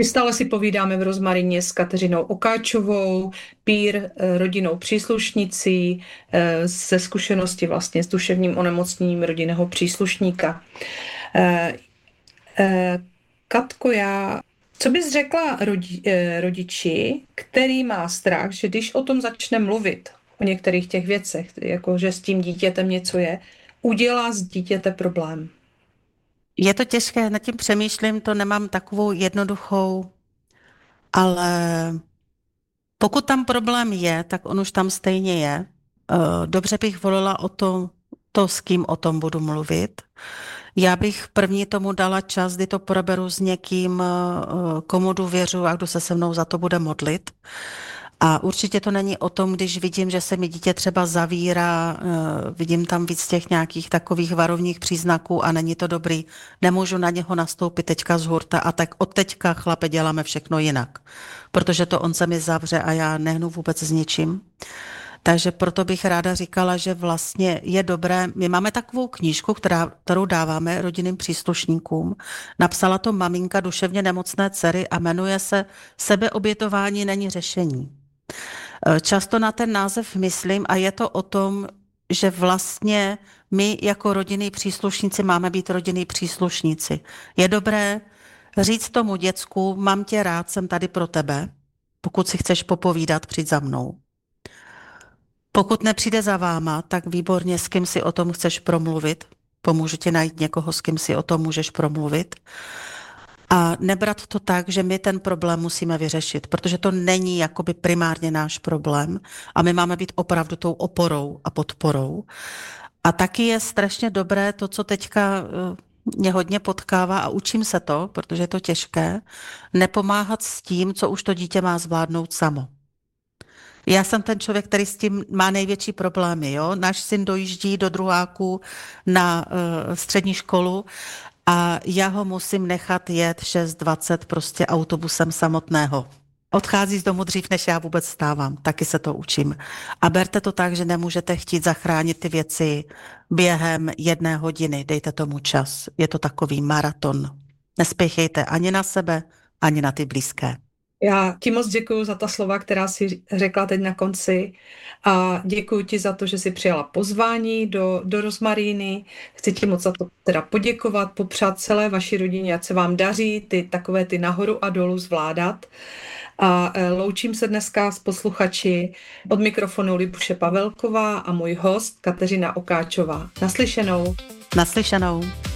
My stále si povídáme v Rozmarině s Kateřinou Okáčovou, rodinnou příslušnicí, ze zkušenosti vlastně s duševním onemocněním rodinného příslušníka. Eh, eh, Katko, co bys řekla rodiči, který má strach, že když o tom začne mluvit, o některých těch věcech, jako že s tím dítětem něco je, udělá z dítěte problém? Je to těžké, nad tím přemýšlím, to nemám takovou jednoduchou, ale pokud tam problém je, tak on už tam stejně je. Dobře bych volila o to, s kým o tom budu mluvit. Já bych první tomu dala čas, kdy to proberu s někým, komu důvěřuji a kdo se mnou za to bude modlit. A určitě to není o tom, když vidím, že se mi dítě třeba zavírá, vidím tam víc těch nějakých takových varovních příznaků a není to dobrý. Nemůžu na něho nastoupit teďka z hurta a tak od teďka, chlape, děláme všechno jinak. Protože to on se mi zavře a já nehnu vůbec s ničím. Takže proto bych ráda říkala, že vlastně je dobré, my máme takovou knížku, kterou dáváme rodinným příslušníkům. Napsala to maminka duševně nemocné dcery a jmenuje se Sebeobětování není řešení. Často na ten název myslím a je to o tom, že vlastně my jako rodinní příslušníci máme být rodinní příslušníci. Je dobré říct tomu děcku, mám tě rád, jsem tady pro tebe, pokud si chceš popovídat, přijď za mnou. Pokud nepřijde za váma, tak výborně, s kým si o tom chceš promluvit. Pomůžu ti najít někoho, s kým si o tom můžeš promluvit. A nebrat to tak, že my ten problém musíme vyřešit, protože to není jakoby primárně náš problém a my máme být opravdu tou oporou a podporou. A taky je strašně dobré to, co teďka mě hodně potkává a učím se to, protože je to těžké, nepomáhat s tím, co už to dítě má zvládnout samo. Já jsem ten člověk, který s tím má největší problémy. Jo? Náš syn dojíždí do druháku na střední školu a já ho musím nechat jet 6:20 prostě autobusem samotného. Odchází z domu dřív, než já vůbec stávám. Taky se to učím. A berte to tak, že nemůžete chtít zachránit ty věci během 1 hodiny. Dejte tomu čas. Je to takový maraton. Nespěchejte ani na sebe, ani na ty blízké. Já ti moc děkuji za ta slova, která jsi řekla teď na konci a děkuji ti za to, že jsi přijala pozvání do Rozmaríny. Chci ti moc za to teda poděkovat, popřát celé vaší rodině, ať se vám daří takové ty nahoru a dolů zvládat. A loučím se dneska s posluchači od mikrofonu Libuše Pavelková a můj host Kateřina Okáčová. Naslyšenou. Naslyšenou.